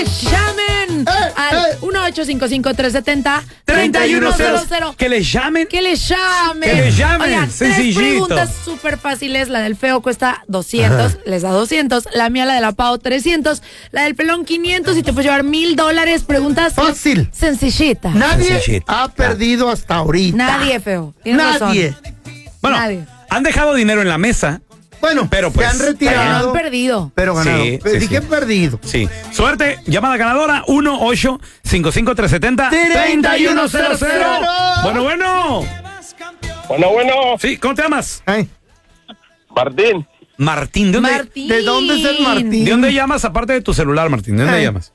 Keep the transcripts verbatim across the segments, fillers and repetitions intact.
llamen eh, al eh. uno ocho cinco cinco, tres siete cero, treinta tres y uno uno cero cero cero. Que les llamen. Que les llamen. Que les llamen, Oigan, sencillito. tres preguntas súper fáciles. La del feo cuesta doscientos, les da doscientos. La mía, la de la Pau, trescientos. La del pelón, quinientos. Y te puedes llevar mil dólares. Preguntas Fácil. sencillitas. Nadie Sencillita. ha perdido hasta ahorita. Nadie, feo. Tienes Nadie. razón. Bueno, Nadie. han dejado dinero en la mesa. Bueno, Pero, pues, se han Pero no retirado. han perdido. Pero ganaron. Sí, Pero sí, dije sí. perdido. Sí. Suerte, llamada ganadora uno ocho cinco cinco tres siete cero, treinta y uno cero cero cero. cero. Bueno, bueno. Bueno, bueno, Sí, ¿cómo te llamas? Ay, Martín, Martín. ¿De dónde, Martín. ¿de dónde es el Martín? ¿De dónde llamas aparte de tu celular, Martín? ¿De dónde Ay. llamas?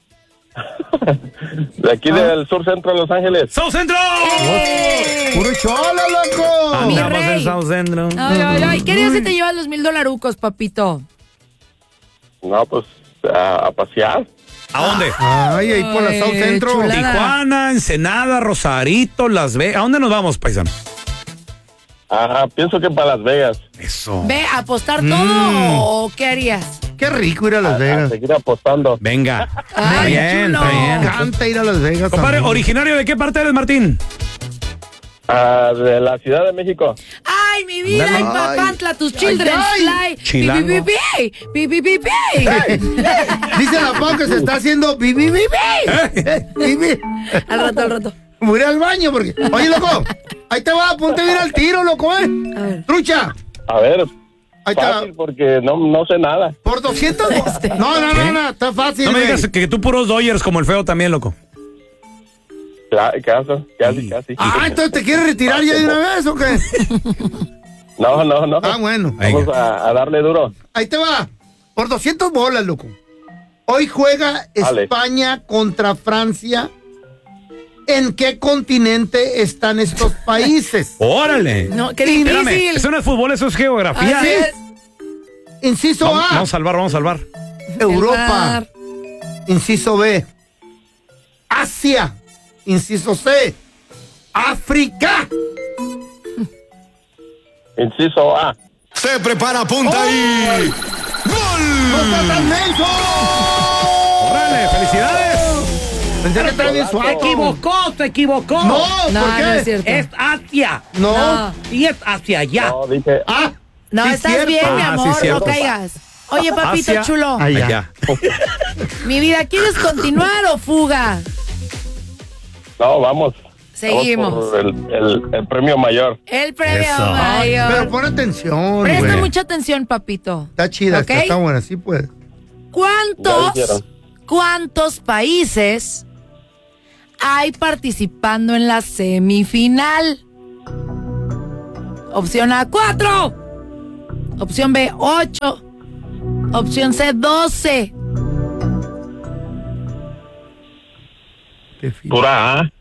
de aquí del sur centro de Los Ángeles. ¡South Centro! Puro cholo, loco. Mi Andamos rey. en South Centro. Ay, ay, ay. ¿Qué día se te llevan los mil dolarucos, papito? No, pues a, a pasear. ¿A dónde? Ay, ahí por la Ay, South Centro. chulada. Tijuana, Ensenada, Rosarito, Las Vegas. ¿A dónde nos vamos, paisano? Ajá, pienso que para Las Vegas. Eso. ¿Ve a apostar todo Mm. o qué harías? Qué rico ir a Las A Vegas. seguir apostando. Venga. Está Ay, bien, chulo. está Me bien. encanta ir a Las Vegas. Compadre, también. ¿originario de qué parte eres, Martín? Ah, de la Ciudad de México. Ay, mi vida, Ándale. en Papantla, tus Ay, children ay. fly. Chilango. Pi, pi, pi, pi, pi, pi, pi. Dice la Pau que se está haciendo bibi bibi. ¿Eh? Bibi. Al rato, al rato. Voy a ir al baño porque. Oye, loco, ahí te va, ponte bien al tiro, loco, A eh. ver. Trucha, A ver, ahí está. fácil porque no, no sé nada. Por doscientos. No, no, no, no, está fácil. No me güey. digas que tú puros Dodgers como el feo también, loco. Cla- Casi, casi, Sí. casi. Ah, entonces te quieres retirar ya de una vez o qué? No, no, no. Ah, bueno. Vamos a, a darle duro. Ahí te va. Por doscientos bolas, loco. Hoy juega Vale. España contra Francia. ¿En qué continente están estos países? ¡Órale! No, qué Espérame, difícil. eso no es fútbol, eso es geografía. Así es. Inciso Vamos, A, vamos a salvar, vamos a salvar. Europa. Inciso B, Asia. Inciso C, África. Inciso A. Se prepara, punta ahí. ¡No está tan menso! ¡Órale! ¡Felicidades! Pensé que estaba bien suave. se equivocó. No, No, ¿por no qué? es cierto. Asia. No. No. Y es hacia allá. No, dije, Ah, No, sí, estás cierto. bien, mi Ah, sí, amor, no cierto. caigas. Oye, papito Hacia chulo. Allá. allá. Mi vida, ¿quieres continuar o fuga? no, vamos. Seguimos. Vamos por el, el, el premio mayor. El premio Eso. mayor. Pero pon atención, Presta güey. mucha atención, papito. Está chida, ¿Ok? está, está buena, sí puede. Ya ¿Cuántos, dijeron. cuántos países hay participando en la semifinal? Opción A, cuatro. Opción B, ocho. Opción C, doce. Qué fin. Pura A.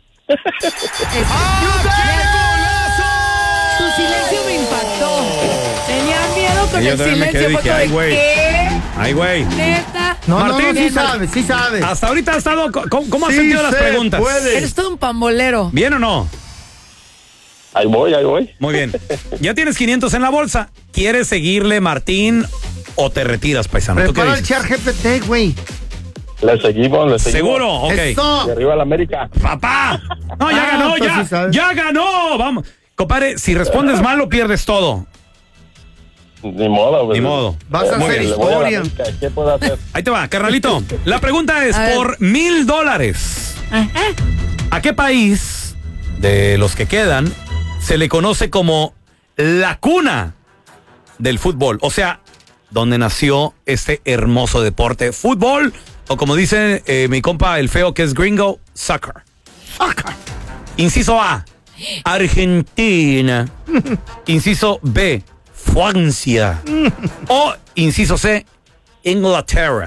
Tu silencio me impactó. Tenía miedo con Yo el también me silencio. quedé, Fue dije, como ay, de, güey. ¿qué? Ay, güey. Neta. No, Martín, no, sí bien, sabe, sí sabe. Hasta ahorita ha estado. ¿Cómo, cómo has Sí sentido las se preguntas? puede. Eres todo un pambolero. ¿Bien o no? Ahí voy, ahí voy. Muy bien. Ya tienes quinientos en la bolsa. ¿Quieres seguirle, Martín, o te retiras, paisano? ¿Tú qué Prepara el dices? chat G P T, güey. Le seguimos, le seguimos. ¿Seguro? Ok. Eso. Y arriba la América. ¡Papá! No, ya Ah, ganó, entonces ya. sí sabes. ¡Ya ganó! Vamos. Compadre, si respondes mal, lo pierdes todo. Ni modo. pues. Ni modo. Vas a Muy hacer bien. Le voy a la historia. América, ¿qué puedo hacer? Ahí te va, carnalito. La pregunta es A ver. por mil dólares. ¿A qué país de los que quedan se le conoce como la cuna del fútbol? O sea, donde nació este hermoso deporte, fútbol, o como dice eh, mi compa el feo que es gringo, soccer. Inciso A, Argentina. Inciso B, Francia. O inciso C, Inglaterra.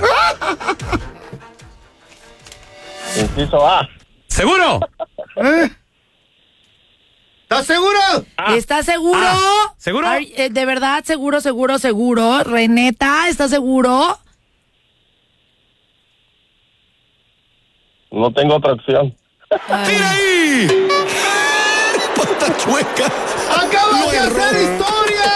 Inciso A. ¿Seguro? ¿Eh? ¿Estás seguro? ¿Estás seguro? Ah, ¿seguro? Ay, eh, de verdad, seguro, seguro, seguro. Reneta, ¿estás seguro? No tengo otra opción. ¡Tira ahí! ¡Pata chueca! ¡Acabas Lo de erró. hacer historia!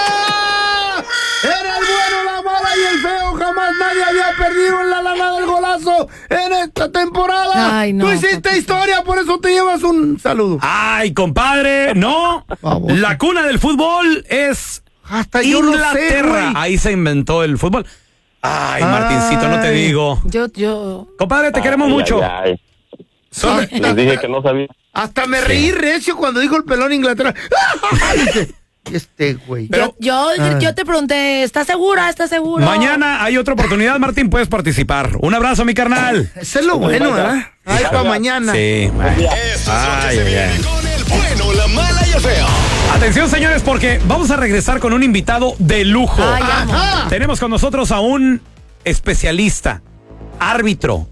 Era el bueno, la mala y el feo. Jamás nadie había perdido en la lana del golazo en esta temporada. Ay, no, Tú hiciste papito. historia, por eso te llevas un saludo. Ay, compadre, no. Baboso. La cuna del fútbol es Hasta yo lo sé, Inglaterra. güey. Ahí se inventó el fútbol. Ay, Martincito, no te Ay. digo. Yo, yo. Compadre, te queremos Ay, mucho. ay, ay. Solo- Les dije que no sabía. Hasta me reí recio cuando dijo el pelón Inglaterra. Dice, este güey. Pero- yo, yo, yo te pregunté, ¿estás segura? ¿Estás segura? Mañana hay otra oportunidad, Martín, puedes participar. Un abrazo, mi carnal. Eso es lo bueno, ¿verdad? Ay, para mañana. Sí. Esto es lo Ay, que se ay, viene ay. con el bueno, la mala y el feo. Atención, señores, porque vamos a regresar con un invitado de lujo. Ay, amo. Ajá. Tenemos con nosotros a un especialista, árbitro,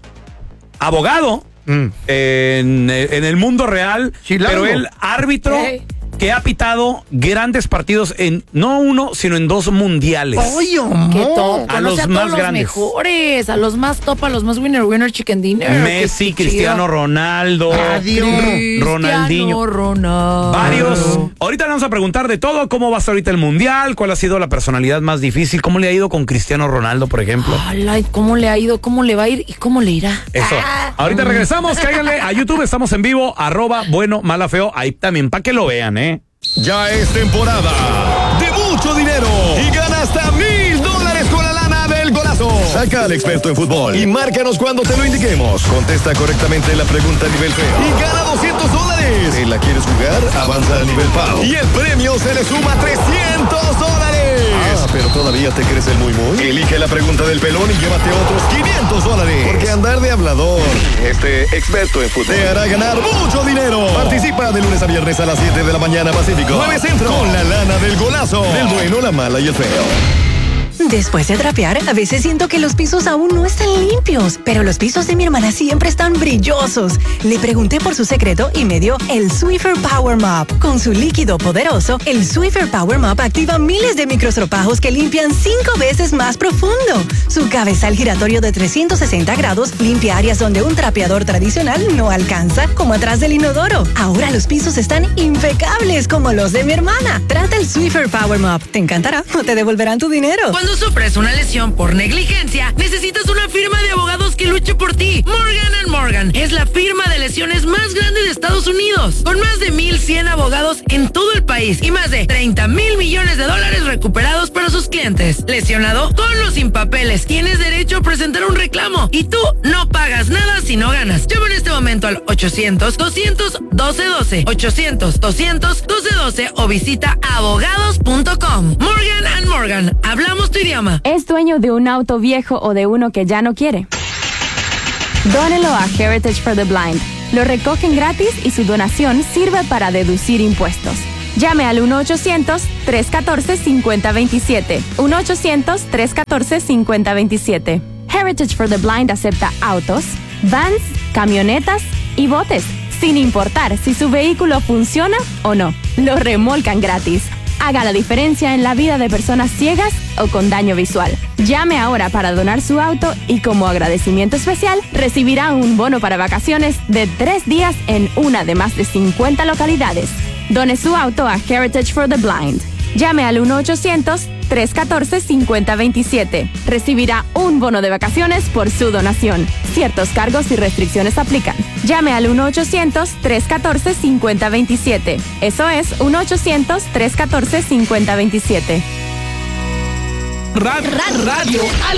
abogado Mm. en, en el mundo real, Chilango. pero él árbitro Ey. que ha pitado grandes partidos en no uno, sino en dos mundiales. Oye, Qué amor. top. A Conoce los a todos más los grandes. mejores, a los más top, a los más winner, winner, chicken dinner. Messi, Qué Cristiano chido. Ronaldo, Adiós. Ronaldinho. Cristiano Ronaldo. Varios. Ahorita le vamos a preguntar de todo, cómo va a ser ahorita el mundial, cuál ha sido la personalidad más difícil, cómo le ha ido con Cristiano Ronaldo, por ejemplo. Ay, ¿cómo le ha ido? ¿Cómo le va a ir? ¿Y cómo le irá? Eso. Ah. Ahorita regresamos, cáiganle a YouTube, estamos en vivo, arroba bueno, mala, feo, ahí también, para que lo vean, ¿eh? Ya es temporada de mucho dinero y gana hasta mil dólares con la lana del golazo. Saca al experto en fútbol y márcanos cuando te lo indiquemos. Contesta correctamente la pregunta a nivel feo y gana doscientos dólares. ¿Te la quieres jugar? Avanza al nivel Pau y el premio se le suma trescientos dólares. Ah, pero todavía te crees el muy muy. Elige la pregunta del pelón y llévate otros quinientos dólares. Porque andar de hablador, este experto en fútbol, te hará ganar mucho dinero. Participa de lunes a viernes a las siete de la mañana Pacífico. nueve Centro. Con la lana del golazo. Del bueno, la mala y el feo. Después de trapear, a veces siento que los pisos aún no están limpios, pero los pisos de mi hermana siempre están brillosos. Le pregunté por su secreto y me dio el Swiffer Power Mop. Con su líquido poderoso, el Swiffer Power Mop activa miles de microstropajos que limpian cinco veces más profundo. Su cabezal giratorio de trescientos sesenta grados limpia áreas donde un trapeador tradicional no alcanza, como atrás del inodoro. Ahora los pisos están impecables como los de mi hermana. Trata el Swiffer Power Mop. Te encantará o te devolverán tu dinero. Cuando sufres una lesión por negligencia, necesitas una firma de abogados que luche por ti. Morgan and Morgan es la firma de lesiones más grande de Estados Unidos, con más de mil cien abogados en todo el país y más de treinta mil millones de dólares recuperados para sus clientes. Lesionado, con o sin papeles, tienes derecho a presentar un reclamo y tú no pagas nada si no ganas. Llama en este momento al ochocientos, doscientos, doce, doce, ochocientos, doscientos, doce, doce o visita abogados punto com. Morgan and Morgan, hablamos tu idioma. ¿Es dueño de un auto viejo o de uno que ya no quiere? Dónelo a Heritage for the Blind. Lo recogen gratis y su donación sirve para deducir impuestos. Llame al uno ochocientos, tres uno cuatro, cinco cero dos siete. uno ochocientos, tres uno cuatro, cinco cero dos siete. Heritage for the Blind acepta autos, vans, camionetas y botes, sin importar si su vehículo funciona o no. Lo remolcan gratis. Haga la diferencia en la vida de personas ciegas o con daño visual. Llame ahora para donar su auto y como agradecimiento especial recibirá un bono para vacaciones de tres días en una de más de cincuenta localidades. Done su auto a Heritage for the Blind. Llame al uno ochocientos, tres uno cuatro, cinco cero dos siete. Recibirá un bono de vacaciones por su donación. Ciertos cargos y restricciones aplican. Llame al uno ochocientos, tres uno cuatro, cinco cero dos siete. Eso es uno ochocientos, tres uno cuatro, cinco cero dos siete. Radio, radio Al